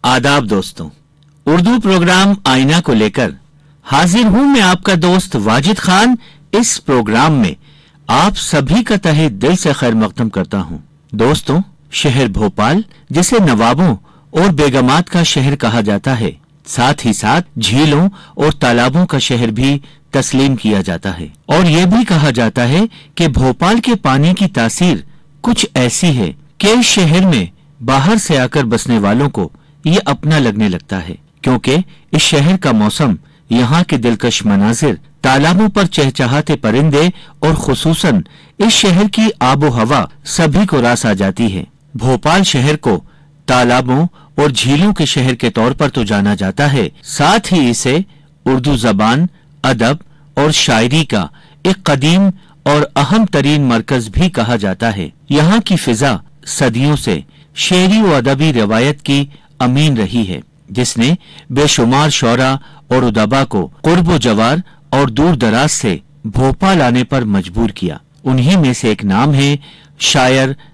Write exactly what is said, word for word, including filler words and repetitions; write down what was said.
आदाब दोस्तों, उर्दू प्रोग्राम आईना को लेकर हाजिर हूं मैं आपका दोस्त वाजिद खान। इस प्रोग्राम में आप सभी का तहे दिल से खैर मकदम करता हूं। दोस्तों, शहर भोपाल जिसे नवाबों और बेगमात का शहर कहा जाता है, साथ ही साथ झीलों और तालाबों का शहर भी तस्लीम किया जाता है और यह भी कहा जाता है कि भोपाल के पानी की तासीर कुछ ऐसी है कि इस शहर में बाहर से आकर बसने वालों को ये अपना लगने लगता है, क्योंकि इस शहर का मौसम, यहाँ के दिलकश मनाजिर, तालाबों पर चहचहाते परिंदे और खुसूसन इस शहर की आबो हवा सभी को रास आ जाती है। भोपाल शहर को तालाबों और झीलों के शहर के तौर पर तो जाना जाता है, साथ ही इसे उर्दू जबान, अदब और शायरी का एक कदीम और अहम तरीन मरकज भी कहा जाता है। यहाँ की फिजा सदियों से शेरी व अदबी रिवायत की अमीन रही है, जिसने बेशुमार शौरा और उदबा को कुर्ब जवार और दूर दराज से भोपाल आने पर मजबूर किया। उन्हीं में से एक नाम है शायर